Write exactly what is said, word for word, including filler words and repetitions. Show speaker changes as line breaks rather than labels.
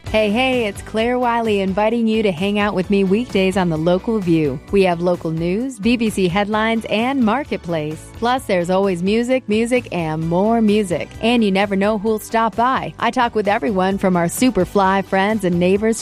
Hey, hey, it's Claire Wiley inviting you to hang out with me weekdays on The Local View. We have local news, B B C headlines, and Marketplace. Plus, there's always music, music, and more music. And you never know who'll stop by. I talk with everyone from our super fly friends and neighbors